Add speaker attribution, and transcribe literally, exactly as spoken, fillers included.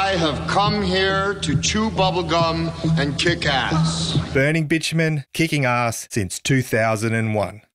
Speaker 1: I have come here to chew bubblegum and kick ass.
Speaker 2: Burning bitumen, kicking ass since two thousand one.